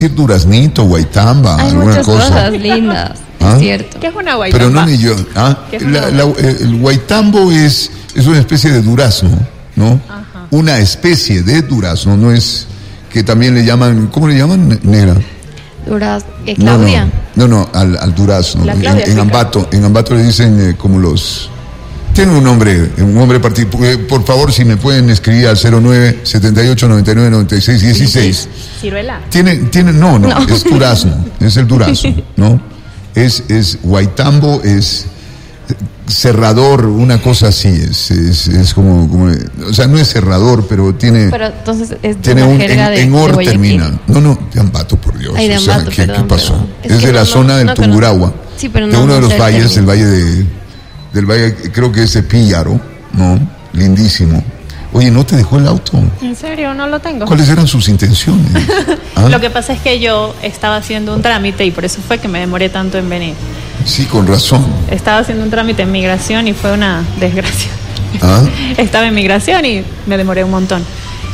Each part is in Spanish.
decir duraznito, guaitamba, Hay alguna muchas cosa. cosas lindas, ¿Ah? es cierto. ¿Qué es una guayaba? Pero no ni yo. El guaitambo es una especie de durazno, ¿no? Ajá. Una especie de durazno, no es que también le llaman, ¿cómo le llaman, negra? Claudia. No, al durazno. La Claudia En Ambato le dicen como los... Tiene un nombre particular. Por favor, si me pueden escribir al 09 78 99 96 16. ¿Ciruela? No, es durazno, es el durazno, ¿no? Es guaitambo, es cerrador, una cosa así, es como, o sea, no es cerrador, pero tiene... Pero entonces es de tiene una un, jerga en de or Guayaquil. termina. No, de Ambato, por Dios. Ay, de o sea, Ambato, ¿qué perdón, pasó? perdón. Es de la zona del Tungurahua, sí, pero de uno de los sé el valles, término. del valle, creo que es de Píllaro, ¿no? Lindísimo. Oye, ¿no te dejó el auto? ¿En serio? No lo tengo. ¿Cuáles eran sus intenciones? ¿Ah? Lo que pasa es que yo estaba haciendo un trámite y por eso fue que me demoré tanto en venir. Sí, con razón. Estaba haciendo un trámite en migración y fue una desgracia. ¿Ah? Estaba en migración y me demoré un montón.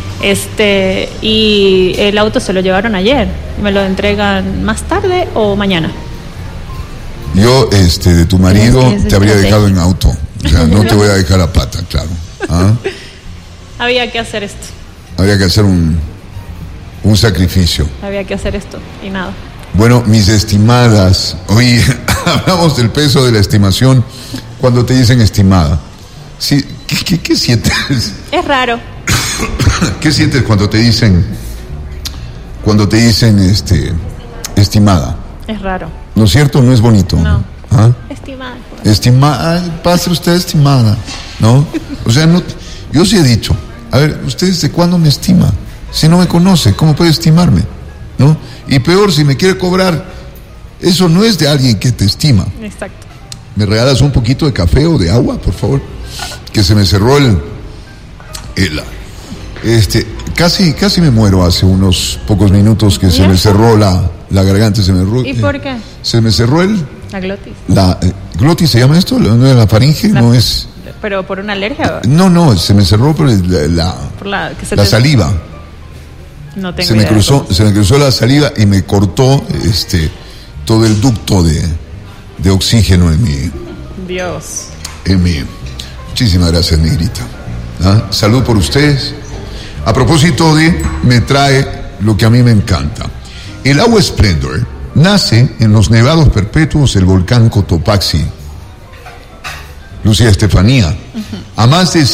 Y el auto se lo llevaron ayer. ¿Me lo entregan más tarde o mañana? Yo, de tu marido, Es que es te habría estrategia. dejado en auto. O sea, no te voy a dejar a pata, claro. ¿Ah? Había que hacer esto. Habría que hacer un sacrificio. Había que hacer esto y nada. Bueno, mis estimadas, hoy hablamos del peso de la estimación cuando te dicen estimada. Sí, ¿qué sientes? Es raro. ¿Qué sientes cuando te dicen estimada? Es raro. ¿No es cierto? No es bonito. No. ¿Ah? Estimada. Estimada, pase usted estimada, ¿no? O sea, no, yo sí he dicho, a ver, ¿usted desde cuándo me estima? Si no me conoce, ¿cómo puede estimarme? ¿No? Y peor, si me quiere cobrar, eso no es de alguien que te estima. Exacto. ¿Me regalas un poquito de café o de agua, por favor? Que se me cerró casi me muero hace unos pocos minutos que ¿Y se me eso? cerró la garganta, ¿Y por qué? se me cerró La glotis. glotis, ¿se llama esto? ¿No es la faringe? No es... ¿Pero por una alergia? No, se me cerró por Por que se la te- saliva. No tengo Se me idea de cómo. cruzó la saliva y me cortó todo el ducto de oxígeno en Dios. mi. Muchísimas gracias, negrita. ¿Ah? Salud por ustedes. A propósito me trae lo que a mí me encanta. El agua Splendor nace en los nevados perpetuos del volcán Cotopaxi, Lucía Estefanía, a más de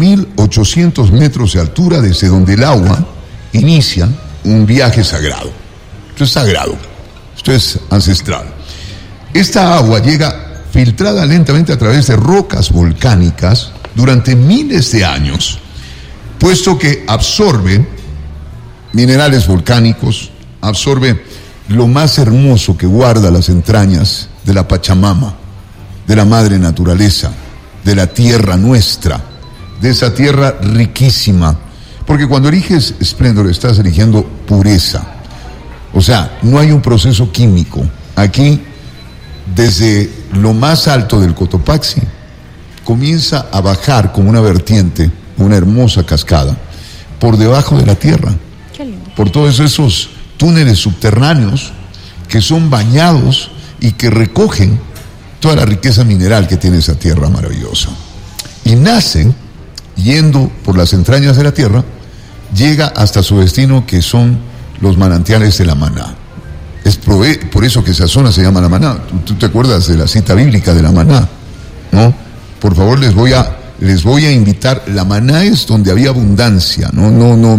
5.800 metros de altura, desde donde el agua inicia un viaje sagrado. Esto es sagrado, esto es ancestral. Esta agua llega filtrada lentamente a través de rocas volcánicas durante miles de años, puesto que absorbe minerales volcánicos, absorbe lo más hermoso que guarda las entrañas de la Pachamama, de la madre naturaleza, de la tierra nuestra, de esa tierra riquísima. Porque cuando eliges Splendor estás eligiendo pureza. O sea, no hay un proceso químico. Aquí, desde lo más alto del Cotopaxi, comienza a bajar como una vertiente, una hermosa cascada, por debajo de la tierra, Qué lindo. por todos esos túneles subterráneos que son bañados y que recogen toda la riqueza mineral que tiene esa tierra maravillosa. Y nace, yendo por las entrañas de la tierra, llega hasta su destino, que son los manantiales de la Maná. Es por eso que esa zona se llama la Maná. ¿Tú te acuerdas de la cita bíblica de la Maná? ¿No? Por favor, les voy a invitar. La Maná es donde había abundancia. No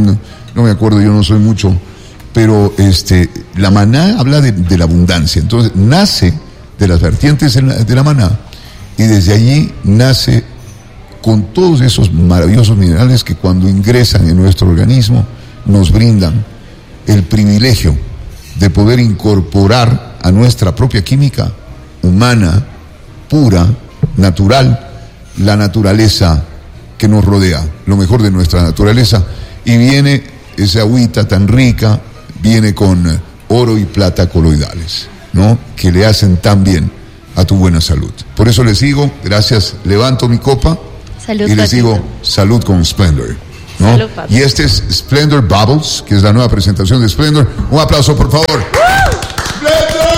me acuerdo, yo no soy mucho, pero la Maná habla de la abundancia. Entonces nace de las vertientes de la Maná, y desde allí nace con todos esos maravillosos minerales que cuando ingresan en nuestro organismo nos brindan el privilegio de poder incorporar a nuestra propia química humana, pura, natural, la naturaleza que nos rodea, lo mejor de nuestra naturaleza. Y viene esa agüita tan rica, viene con oro y plata coloidales, ¿no? Que le hacen tan bien a tu buena salud. Por eso les digo, gracias, levanto mi copa Salud, y les Patito. digo, salud con Splendor. ¿no? Salud, papi. Y este es Splendor Bubbles, que es la nueva presentación de Splendor. Un aplauso, por favor. ¡Splendor!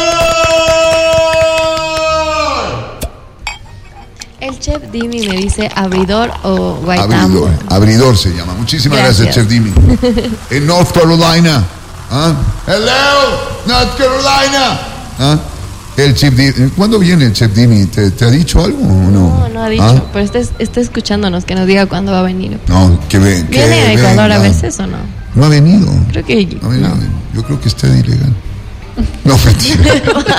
El chef Dimi me dice abridor o guaitambo. Abridor se llama. Muchísimas gracias, Chef Dimi. En North Carolina. ¿Ah? Hello, North Carolina. ¿Ah? El Chef Dimi. ¿Cuándo viene el Chef Dimi? ¿Te ha dicho algo o no? No ha dicho, ¿Ah? pero está escuchándonos, que nos diga cuándo va a venir. No, que ven. ¿Viene a Ecuador a veces o no? No ha venido. Creo que No ha venido. no. Yo creo que está de ilegal. No, mentira.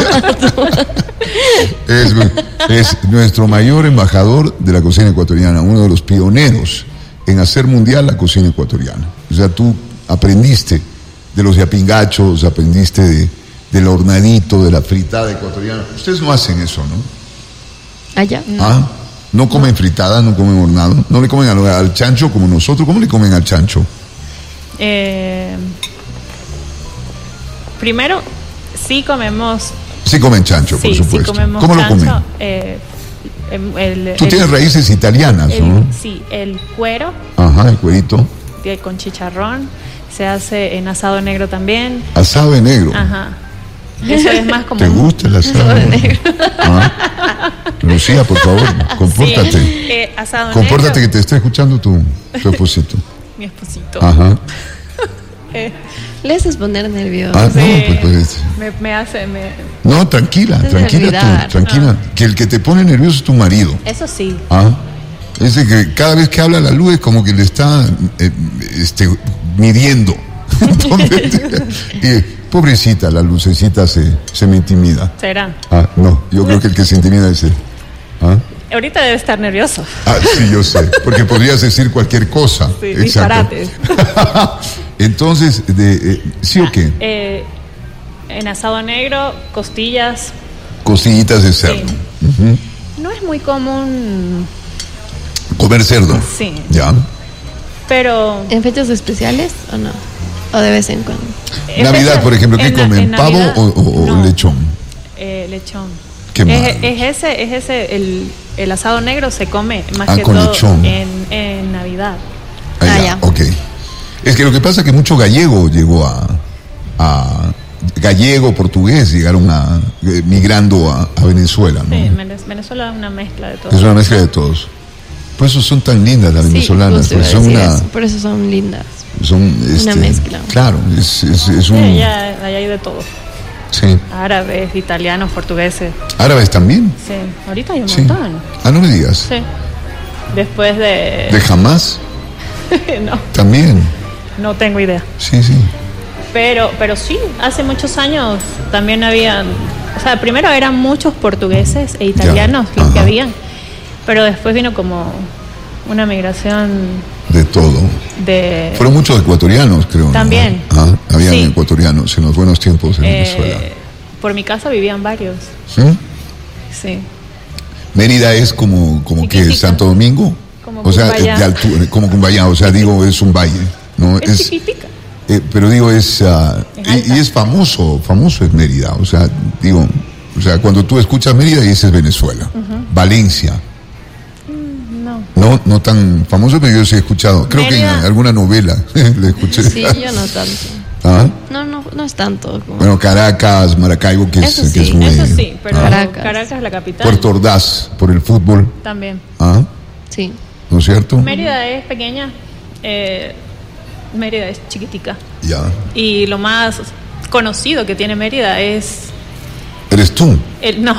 Es nuestro mayor embajador de la cocina ecuatoriana, uno de los pioneros en hacer mundial la cocina ecuatoriana. O sea, tú aprendiste de los yapingachos, aprendiste del hornadito, de la fritada ecuatoriana. Ustedes no hacen eso, ¿no? Allá. ¿Ah? No comen fritada, no comen hornado, no le comen al chancho como nosotros. ¿Cómo le comen al chancho? Primero, sí comemos. Sí comen chancho, por supuesto. Sí comemos ¿Cómo chancho, lo comen? Tú tienes raíces italianas, ¿no? Sí, el cuero Ajá, el cuerito. con chicharrón. Se hace en asado negro también. Asado de negro. Ajá. Eso es más como. ¿Te gusta el asado de negro? ¿Ah? Lucía, por favor, compórtate. Sí, asado Compórtate, negro. que te está escuchando tu esposito. Mi esposito. Ajá. Le haces poner nervioso. Ah, Sí. no, pues. Me hace. No, tranquila, Te tranquila olvidar. tú, tranquila. Que el que te pone nervioso es tu marido. Eso sí. Ah. Es de que cada vez que habla la luz es como que le está midiendo. Entonces, pobrecita, la lucecita se me intimida. Será. Ah, no, yo creo que el que se intimida es él. ¿Ah? Ahorita debe estar nervioso. Ah, sí, yo sé, porque podrías decir cualquier cosa. Sí, Exacto. disparates. Entonces, ¿sí o qué? En asado negro, costillas. Costillitas de cerdo. Sí. Ujú. No es muy común, Comer cerdo. Sí. Ya. pero. ¿En fechas especiales o no? ¿O de vez en cuando? Navidad, por ejemplo, ¿qué en comen? ¿Pavo Navidad, o no. lechón? Lechón. Qué mal. Es ese, el asado negro se come más Ah, que con todo lechón. en Navidad. Ya. Ok. Es que lo que pasa es que mucho gallego llegó gallego, portugués, llegaron migrando a Venezuela, ¿no? Sí, Venezuela es una mezcla de todo. Es una mezcla de todos. Por eso son tan lindas las venezolanas. Sí, Pues justo son iba a decir una, eso, por eso son lindas. son Una mezcla. Claro, es un. Sí, allá hay de todo. Sí. Árabes, italianos, portugueses. Árabes también. Sí, ahorita hay un Sí. montón. Ah, no me digas. Sí. Después de. De Hamas No, también. no tengo idea. Sí, sí. Pero sí, hace muchos años también habían. O sea, primero eran muchos portugueses e italianos Ya, los que ajá. habían. Pero después vino como una migración De todo. de. Fueron muchos ecuatorianos, creo. ¿no? También. Ah, habían Sí. ecuatorianos en los buenos tiempos en Venezuela. Por mi casa vivían varios. ¿Sí? Sí. Mérida es como que Chiquitica. Santo Domingo. Como O sea, Cumbayá. de altura, como Cumbayá, o sea, digo, es un valle, ¿no? Es chiquitica. Pero digo, es alta. y es famoso es Mérida, o sea, digo, cuando tú escuchas Mérida dices Venezuela, Valencia. No. No tan famoso, pero yo sí he escuchado, creo que en Mérida. alguna novela le escuché. Sí, yo no tanto. ¿Ah? No es tanto. Como... Bueno, Caracas, Maracaibo, que es, Eso que es sí, muy... Eso sí, pero Caracas. Caracas es la capital. Puerto Ordaz, por el fútbol, También. ¿ah? Sí. ¿No es cierto? Mérida es pequeña. Mérida es chiquitica. Ya. Y lo más conocido que tiene Mérida es. ¿Eres tú? No.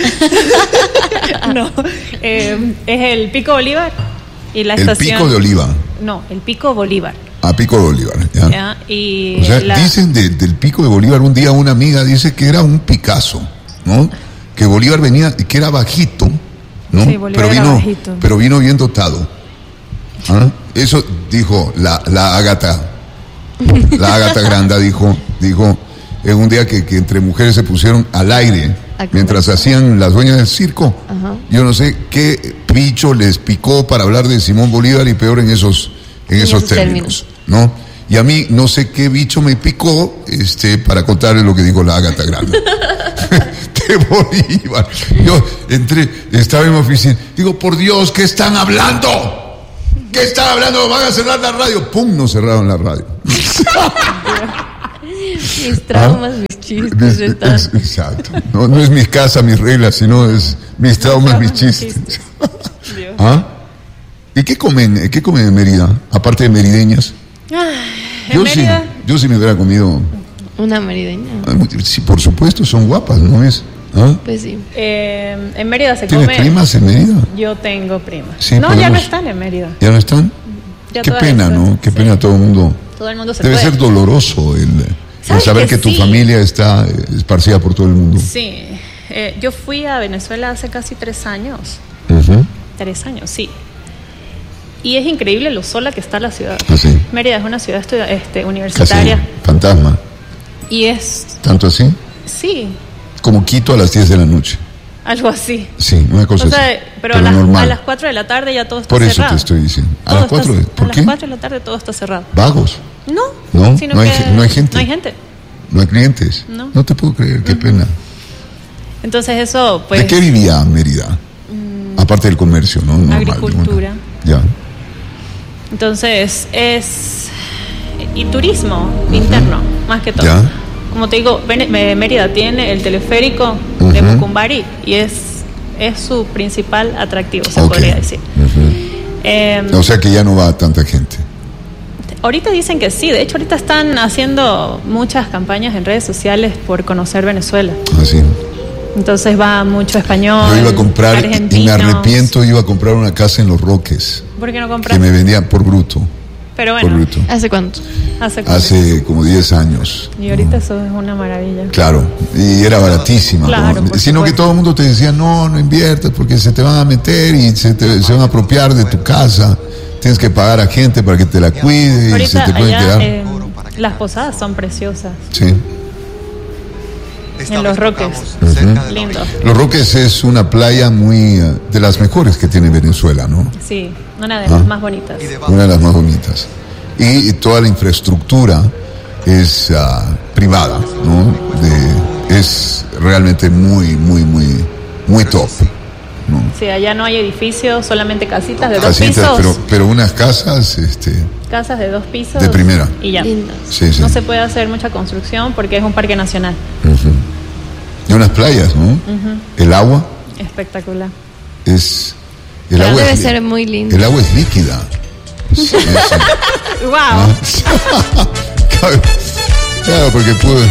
No. Es el Pico Bolívar y la El estación. Pico de Oliva. No, el Pico Bolívar. A Pico de Bolívar, ¿ya? ¿Ya? Y O sea, la- dicen del Pico de Bolívar, un día una amiga dice que era un Picasso, ¿no? Que Bolívar venía, que era bajito, ¿no? Sí, Bolívar era bajito. Pero vino bien dotado. ¿Ah? Eso dijo la Ágata. La Ágata Granda dijo en un día que entre mujeres se pusieron al aire A comer. mientras hacían las dueñas del circo. Ajá. Yo no sé qué bicho les picó para hablar de Simón Bolívar y peor en esos esos términos, ¿no? Y a mí no sé qué bicho me picó para contarles lo que dijo la Ágata Grande. De Bolívar. Yo estaba en mi oficina, digo, por Dios, ¿qué están hablando? ¿Qué están hablando? Van a cerrar la radio. ¡Pum! No cerraron la radio. Mis traumas, mis chistes. Exacto. No es mis casas, mis reglas, sino es mis traumas, mis chistes. ¿Ah? ¿Y qué comen en Mérida? Aparte de merideñas. ¿En Mérida? Yo sí me hubiera comido. Una merideña. Sí, por supuesto, son guapas, ¿no es? ¿Ah? Pues sí. En Mérida se ¿Tienes come. primas en Mérida? Yo tengo primas. Sí, no, ya podemos- no están en Mérida. ¿Ya no están? Ya Qué todas pena, están, ¿no? Qué sí. pena todo el mundo. Todo el mundo se Debe fue. ser doloroso el ¿Sabes saber que que tu sí? familia está esparcida por todo el mundo. Sí. Yo fui a Venezuela hace casi 3 años. Ujú. 3 años, sí. Y es increíble lo sola que está la ciudad. Así. Mérida es una ciudad Casi universitaria. fantasma. Y es, ¿Tanto así? sí, Como Quito a las 10 de la noche. algo así. Sí, una cosa O sea, así. pero a normal. las 4 de la tarde ya todo está Por eso cerrado. te estoy diciendo. ¿A Todo las 4? está- ¿Por a qué? las 4 de la tarde todo está cerrado. Vagos. No, No, sino no hay que gente. No hay gente. No hay clientes. No. te puedo creer, qué pena. Entonces eso, pues, ¿De qué vivía Mérida? Aparte del comercio, ¿no? Normal, agricultura. bueno. Ya. Entonces y turismo interno, más que todo. Ya. Como te digo, Mérida tiene el teleférico de Ujú. Mucumbari y es su principal atractivo, se Ok. podría decir. Ujú. O sea que ya no va tanta gente. Ahorita dicen que sí, de hecho ahorita están haciendo muchas campañas en redes sociales por conocer Venezuela. Así. Entonces va mucho español. Yo iba a comprar, y me argentinos. arrepiento, iba a comprar una casa en Los Roques, ¿Por qué no que compras? me vendían por bruto. Pero Por bueno, bruto. ¿Hace cuánto? Hace como 10 años. Y ahorita eso es una maravilla. Claro, y era baratísima. Claro, ¿no? por Sino que supuesto. todo el mundo te decía, no inviertas porque se te van a meter y se van a apropiar de tu casa. Tienes que pagar a gente para que te la cuide y Ahorita se te pueden allá quedar. las posadas son preciosas. Sí. En Los Roques. Lindo. Los Roques es una playa muy de las mejores que tiene Venezuela, ¿no? Sí, una de las más bonitas. Una de las más bonitas. Y toda la infraestructura es privada, ¿no? Es realmente muy top, ¿no? Sí, allá no hay edificios, solamente casitas de dos Casitas, pisos. pero unas casas, Casas de 2 pisos. De primera. Y ya. Lindas. sí. No se puede hacer mucha construcción porque es un parque nacional. Ujú. Y unas playas, ¿no? El agua Espectacular. es... Pero agua debe es ser muy lindo. El agua es líquida. Sí, ¡Wow! Claro, porque pude...